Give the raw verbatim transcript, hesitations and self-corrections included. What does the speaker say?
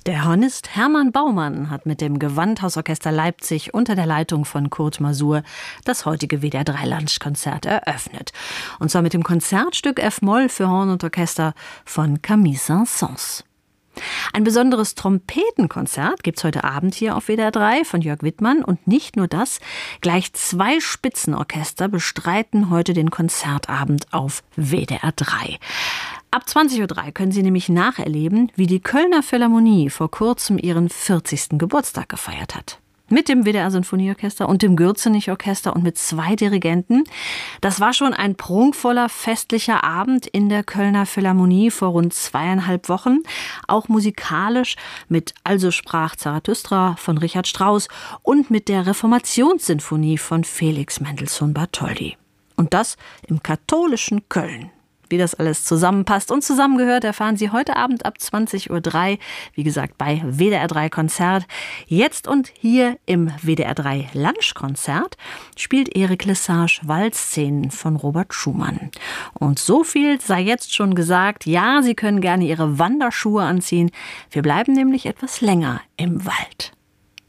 Der Hornist Hermann Baumann hat mit dem Gewandhausorchester Leipzig unter der Leitung von Kurt Masur das heutige W D R drei Lunchkonzert eröffnet. Und zwar mit dem Konzertstück F-Moll für Horn und Orchester von Camille Saint-Saëns. Ein besonderes Trompetenkonzert gibt's heute Abend hier auf W D R drei von Jörg Wittmann. Und nicht nur das, gleich zwei Spitzenorchester bestreiten heute den Konzertabend auf W D R drei. Ab zwanzig Uhr drei können Sie nämlich nacherleben, wie die Kölner Philharmonie vor kurzem ihren vierzigsten Geburtstag gefeiert hat. Mit dem W D R-Sinfonieorchester und dem Gürzenich-Orchester und mit zwei Dirigenten. Das war schon ein prunkvoller, festlicher Abend in der Kölner Philharmonie vor rund zweieinhalb Wochen. Auch musikalisch mit Also sprach Zarathustra von Richard Strauss und mit der Reformationssinfonie von Felix Mendelssohn Bartholdy. Und das im katholischen Köln. Wie das alles zusammenpasst und zusammengehört, erfahren Sie heute Abend ab zwanzig Uhr drei, wie gesagt, bei W D R drei Konzert. Jetzt und hier im W D R drei Lunchkonzert spielt Eric Lesage Waldszenen von Robert Schumann. Und so viel sei jetzt schon gesagt. Ja, Sie können gerne Ihre Wanderschuhe anziehen. Wir bleiben nämlich etwas länger im Wald.